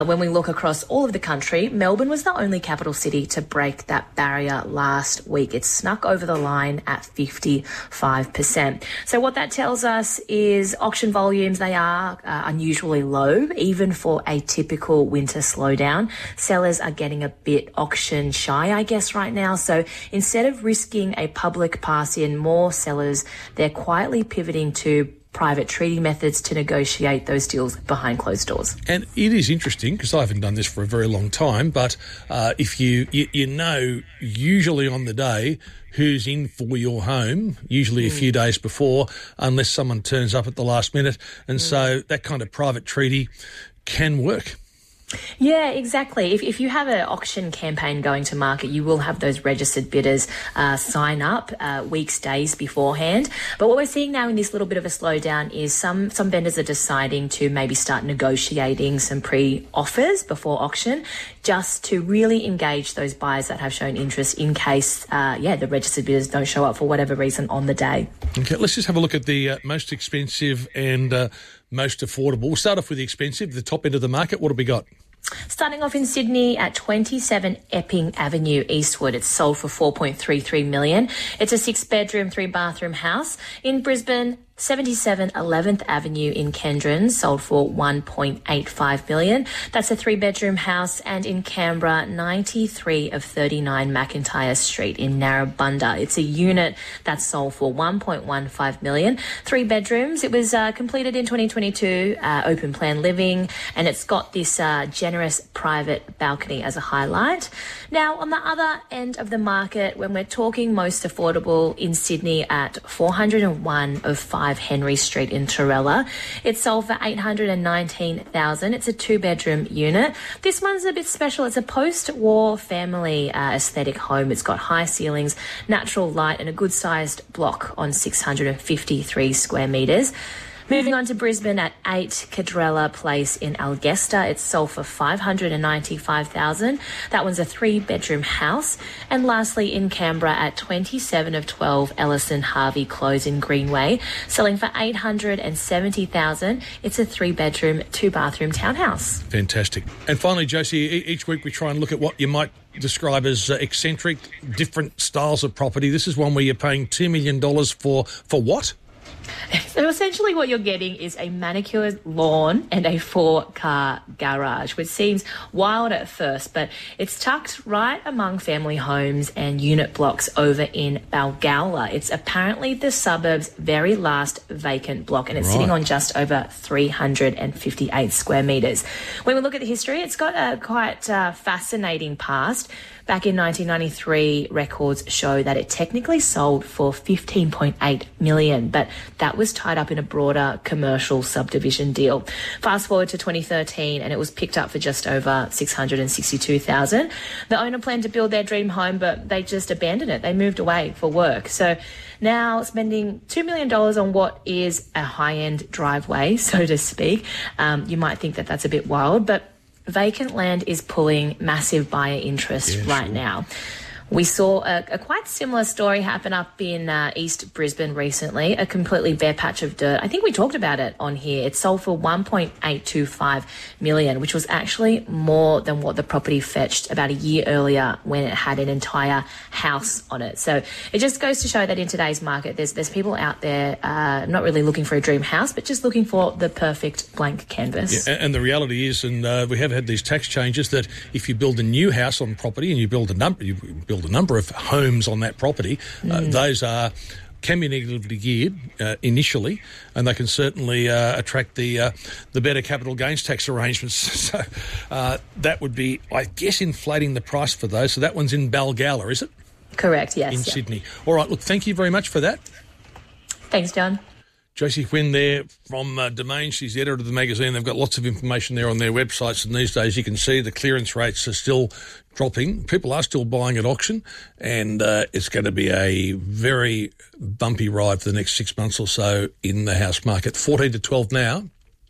When we look across all of the country, Melbourne was the only capital city to break that barrier last week. It snuck over the line at 55%. So what that tells us is auction volumes, they are unusually low, even for a typical winter slowdown. Sellers are getting a bit auction shy, I guess, right now. So instead of risking a public pass-in, more sellers, they're quietly pivoting to private treaty methods to negotiate those deals behind closed doors. And it is interesting, because I haven't done this for a very long time, but if you know usually on the day who's in for your home, usually a few days before, unless someone turns up at the last minute. And so that kind of private treaty can work. Yeah, exactly. If you have an auction campaign going to market, you will have those registered bidders sign up weeks, days beforehand. But what we're seeing now in this little bit of a slowdown is some vendors are deciding to maybe start negotiating some pre-offers before auction, just to really engage those buyers that have shown interest in case, the registered bidders don't show up for whatever reason on the day. Okay, let's just have a look at the most expensive and most affordable. We'll start off with the expensive, the top end of the market. What have we got? Starting off in Sydney at 27 Epping Avenue, Eastwood. It's sold for $4.33 million. It's a 6-bedroom, 3-bathroom house. In Brisbane, 77 11th Avenue in Kendron, sold for $1.85 million. That's a 3-bedroom house. And in Canberra, 93 of 39 McIntyre Street in Narrabundah. It's a unit that's sold for $1.15 million. 3 bedrooms. It was completed in 2022, open plan living, and it's got this generous private balcony as a highlight. Now, on the other end of the market, when we're talking most affordable in Sydney at 401 of 5 Henry Street in Torella. It's sold for $819,000. It's a 2-bedroom unit. This one's a bit special. It's a post-war family aesthetic home. It's got high ceilings, natural light, and a good-sized block on 653 square metres. Moving on to Brisbane at 8 Cadrella Place in Algesta. It's sold for $595,000. That one's a 3-bedroom house. And lastly, in Canberra at 27 of 12 Ellison Harvey Close in Greenway, selling for $870,000. It's a 3-bedroom, 2-bathroom townhouse. Fantastic. And finally, Josie, each week we try and look at what you might describe as eccentric, different styles of property. This is one where you're paying $2 million for what? So essentially what you're getting is a manicured lawn and a 4-car garage, which seems wild at first, but it's tucked right among family homes and unit blocks over in Balgowlah. It's apparently the suburb's very last vacant block, and it's sitting on just over 358 square metres. When we look at the history, it's got a quite fascinating past. Back in 1993, records show that it technically sold for $15.8 million, but that was tied up in a broader commercial subdivision deal. Fast forward to 2013, and it was picked up for just over $662,000. The owner planned to build their dream home, but they just abandoned it. They moved away for work. So now spending $2 million on what is a high-end driveway, so to speak. You might think that that's a bit wild, but vacant land is pulling massive buyer interest now. We saw a quite similar story happen up in East Brisbane recently, a completely bare patch of dirt. I think we talked about it on here. It sold for $1.825 million, which was actually more than what the property fetched about a year earlier when it had an entire house on it. So it just goes to show that in today's market, there's people out there not really looking for a dream house, but just looking for the perfect blank canvas. Yeah, and the reality is, and we have had these tax changes, that if you build a new house on property and you build a number of homes on that property, those can be negatively geared initially, and they can certainly attract the better capital gains tax arrangements. So that would be, I guess, inflating the price for those. So that one's in Balgowlah, is it? Correct, yes. In Sydney. All right, look, thank you very much for that. Thanks, John. Josie Quinn there from Domain. She's the editor of the magazine. They've got lots of information there on their websites, and these days you can see the clearance rates are still dropping. People are still buying at auction, and it's going to be a very bumpy ride for the next 6 months or so in the house market. 14 to 12 now.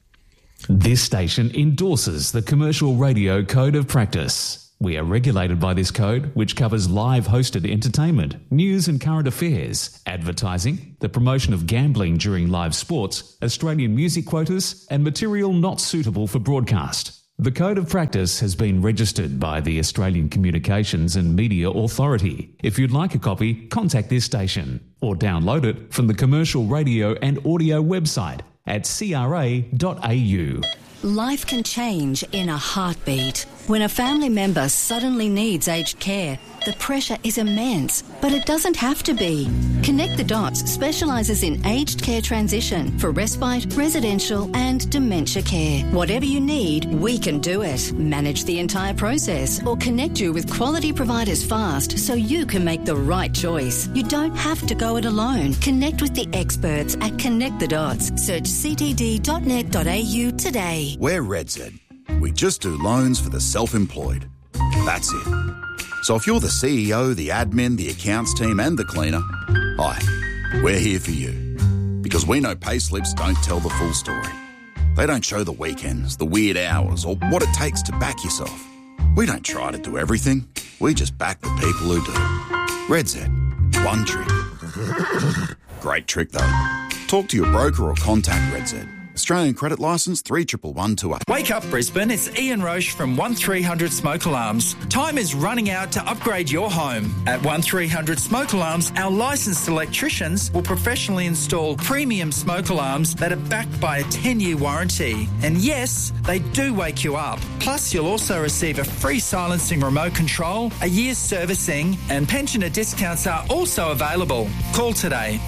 This station endorses the Commercial Radio Code of Practice. We are regulated by this code, which covers live hosted entertainment, news and current affairs, advertising, the promotion of gambling during live sports, Australian music quotas, and material not suitable for broadcast. The Code of Practice has been registered by the Australian Communications and Media Authority. If you'd like a copy, contact this station or download it from the Commercial Radio and Audio website at cra.au. Life can change in a heartbeat. When a family member suddenly needs aged care, the pressure is immense, but it doesn't have to be. Connect the Dots specialises in aged care transition for respite, residential and dementia care. Whatever you need, we can do it. Manage the entire process or connect you with quality providers fast so you can make the right choice. You don't have to go it alone. Connect with the experts at Connect the Dots. Search ctd.net.au today. We're RedZ. We just do loans for the self-employed. That's it. So if you're the CEO, the admin, the accounts team and the cleaner, hi, we're here for you. Because we know payslips don't tell the full story. They don't show the weekends, the weird hours or what it takes to back yourself. We don't try to do everything. We just back the people who do. RedZ. One trick. Great trick though. Talk to your broker or contact RedZ. Australian credit licence 311128. Wake up Brisbane, it's Ian Roche from 1300 Smoke Alarms. Time is running out to upgrade your home. At 1300 Smoke Alarms, our licensed electricians will professionally install premium smoke alarms that are backed by a 10-year warranty. And yes, they do wake you up. Plus, you'll also receive a free silencing remote control, a year's servicing, and pensioner discounts are also available. Call today.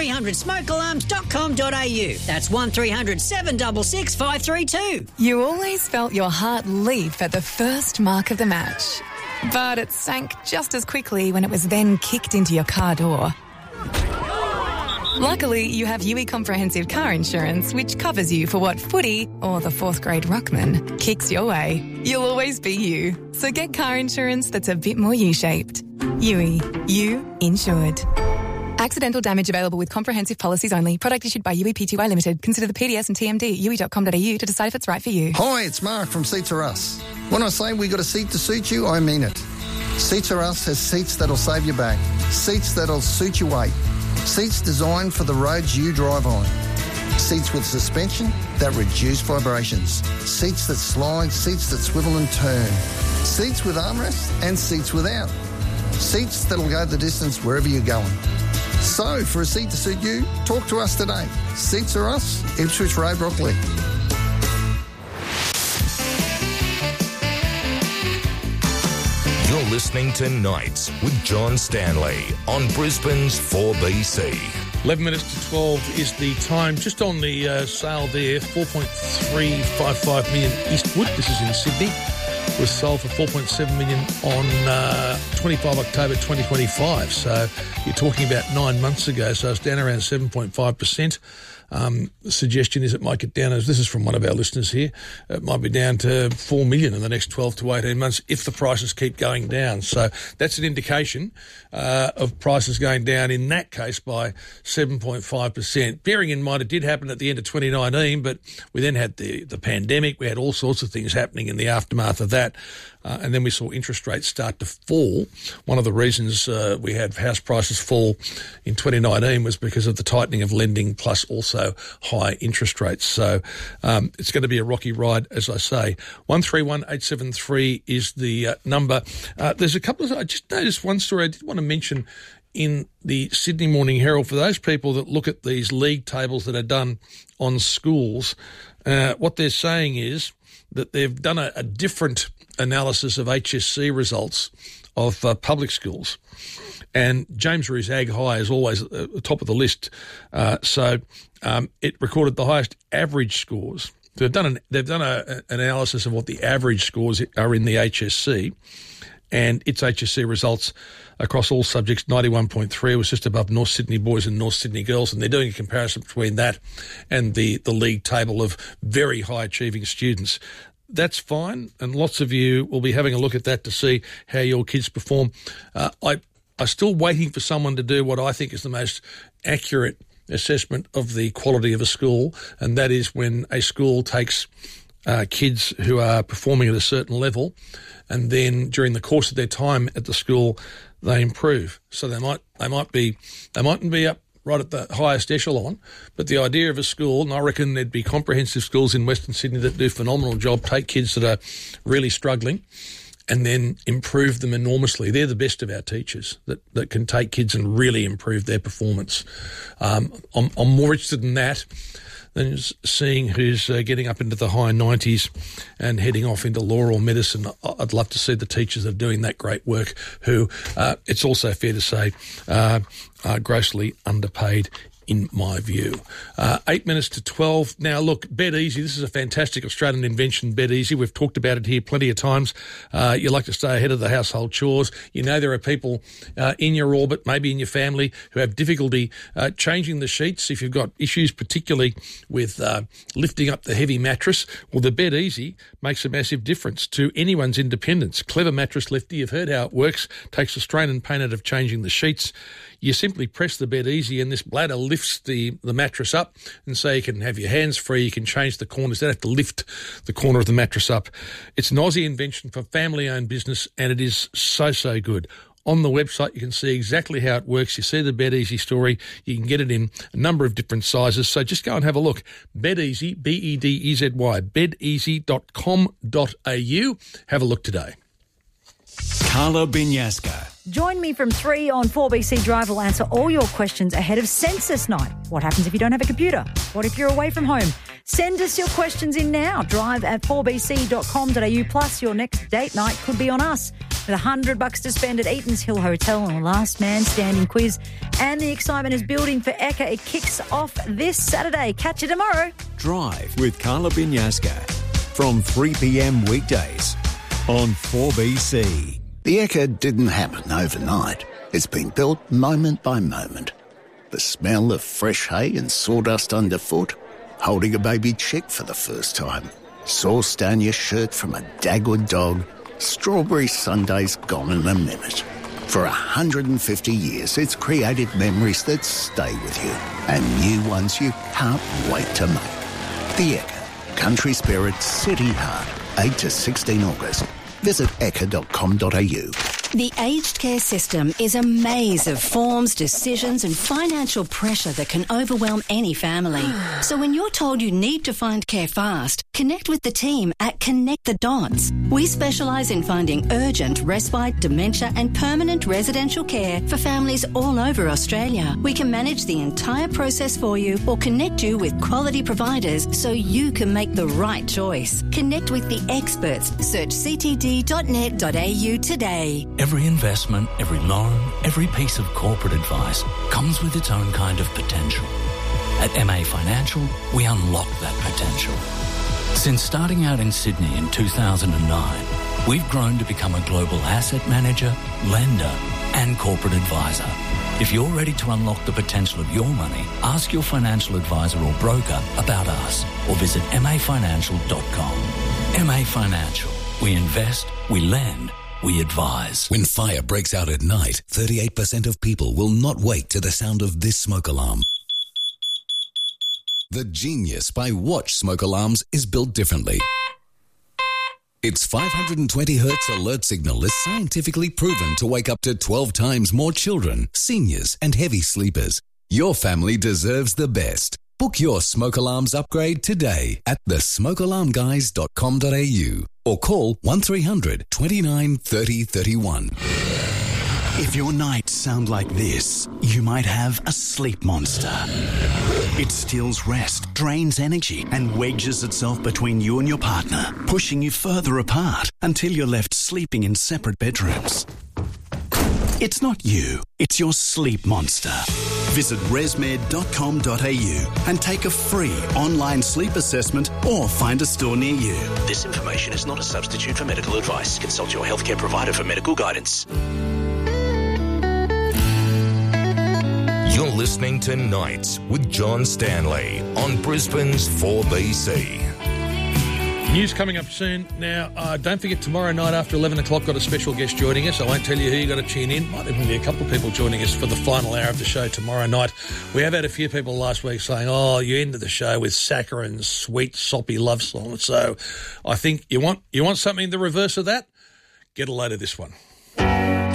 1300smokealarms.com.au. That's 1300 766 532. You always felt your heart leap at the first mark of the match, but it sank just as quickly when it was then kicked into your car door. Luckily, you have UE Comprehensive Car Insurance, which covers you for what footy or the fourth grade ruckman kicks your way. You'll always be you. So get car insurance that's a bit more U-shaped. UE. You insured. Accidental damage available with comprehensive policies only. Product issued by UE Pty Limited. Consider the PDS and TMD at UE.com.au to decide if it's right for you. Hi, it's Mark from Seats Are Us. When I say we got a seat to suit you, I mean it. Seats Are Us has seats that'll save your back. Seats that'll suit your weight. Seats designed for the roads you drive on. Seats with suspension that reduce vibrations. Seats that slide, seats that swivel and turn. Seats with armrests and seats without. Seats that'll go the distance wherever you're going. So, for a seat to suit you, talk to us today. Seats Are Us, Ipswich Road, Brockley. You're listening to Nights with John Stanley on Brisbane's 4BC. 11 minutes to 12 is the time. Just on the sale there, 4.355 million Eastwood. This is in Sydney. Was sold for $4.7 million on 25 October 2025. So you're talking about 9 months ago. So it's down around 7.5%. The suggestion is it might get down, as this is from one of our listeners here, it might be down to 4 million in the next 12 to 18 months if the prices keep going down. So that's an indication of prices going down in that case by 7.5%. Bearing in mind it did happen at the end of 2019, but we then had the pandemic. We had all sorts of things happening in the aftermath of that. And then we saw interest rates start to fall. One of the reasons we had house prices fall in 2019 was because of the tightening of lending plus also high interest rates. So it's going to be a rocky ride, as I say. 131873 is the number. There's a couple of... I just noticed one story I did want to mention in the Sydney Morning Herald. For those people that look at these league tables that are done on schools, what they're saying is that they've done a different analysis of HSC results of public schools. And James Ruse Ag High is always at the top of the list. So it recorded the highest average scores. So they've done an analysis of what the average scores are in the HSC, and its HSC results across all subjects, 91.3, was just above North Sydney boys and North Sydney girls, and they're doing a comparison between that and the league table of very high achieving students. That's fine, and lots of you will be having a look at that to see how your kids perform. I'm still waiting for someone to do what I think is the most accurate assessment of the quality of a school, and that is when a school takes kids who are performing at a certain level, and then during the course of their time at the school, they improve. So they mightn't be up right at the highest echelon, but the idea of a school, and I reckon there'd be comprehensive schools in Western Sydney that do a phenomenal job, take kids that are really struggling and then improve them enormously. They're the best of our teachers that can take kids and really improve their performance. I'm more interested in that than seeing who's getting up into the high 90s and heading off into law or medicine. I'd love to see the teachers that are doing that great work who, it's also fair to say, are grossly underpaid in my view. 8 minutes to 12. Now, look, Bed Easy, this is a fantastic Australian invention, Bed Easy. We've talked about it here plenty of times. You like to stay ahead of the household chores. You know there are people in your orbit, maybe in your family, who have difficulty changing the sheets. If you've got issues particularly with lifting up the heavy mattress, well, the Bed Easy makes a massive difference to anyone's independence. Clever mattress lifter, you've heard how it works, takes the strain and pain out of changing the sheets. You simply press the Bed Easy and this bladder lifts the mattress up, and so you can have your hands free, you can change the corners, you don't have to lift the corner of the mattress up. It's an Aussie invention for family-owned business, and it is so good. On the website, you can see exactly how it works. You see the Bed Easy story. You can get it in a number of different sizes, so just go and have a look. Bed Easy, Bedezy, bedeasy.com.au. Have a look today. Carla Binyasca. Join me from 3 on 4BC Drive. Will answer all your questions ahead of Census Night. What happens if you don't have a computer? What if you're away from home? Send us your questions in now. Drive at 4bc.com.au. Plus, your next date night could be on us. With $100 to spend at Eaton's Hill Hotel on a last man standing quiz. And the excitement is building for Ekka. It kicks off this Saturday. Catch you tomorrow. Drive with Carla Binyasca from 3 p.m. weekdays on 4BC. The Ekka didn't happen overnight. It's been built moment by moment. The smell of fresh hay and sawdust underfoot, holding a baby chick for the first time, sauce down your shirt from a Dagwood dog, strawberry sundaes gone in a minute. For 150 years, it's created memories that stay with you and new ones you can't wait to make. The Ekka, Country Spirit, City Heart, 8 to 16 August. Visit ekka.com.au. The aged care system is a maze of forms, decisions and financial pressure that can overwhelm any family. So when you're told you need to find care fast, connect with the team at Connect the Dots. We specialise in finding urgent, respite, dementia and permanent residential care for families all over Australia. We can manage the entire process for you or connect you with quality providers so you can make the right choice. Connect with the experts. Search ctd.net.au today. Every investment, every loan, every piece of corporate advice comes with its own kind of potential. At MA Financial, we unlock that potential. Since starting out in Sydney in 2009, we've grown to become a global asset manager, lender and corporate advisor. If you're ready to unlock the potential of your money, ask your financial advisor or broker about us or visit mafinancial.com. MA Financial. We invest, we lend, we advise. When fire breaks out at night, 38% of people will not wake to the sound of this smoke alarm. The Genius by Watch smoke alarms is built differently. Its 520 Hz alert signal is scientifically proven to wake up to 12 times more children, seniors and heavy sleepers. Your family deserves the best. Book your smoke alarms upgrade today at thesmokealarmguys.com.au or call 1300 29 30 31. If your nights sound like this, you might have a sleep monster. It steals rest, drains energy, and wedges itself between you and your partner, pushing you further apart until you're left sleeping in separate bedrooms. It's not you, it's your sleep monster. Visit resmed.com.au and take a free online sleep assessment or find a store near you. This information is not a substitute for medical advice. Consult your healthcare provider for medical guidance. You're listening to Nights with John Stanley on Brisbane's 4BC. News coming up soon. Now, don't forget tomorrow night after 11 o'clock, got a special guest joining us. I won't tell you who you got to tune in. Might even be a couple of people joining us for the final hour of the show tomorrow night. We have had a few people last week saying, oh, you ended the show with saccharin's sweet, soppy love song. So I think you want something the reverse of that? Get a load of this one.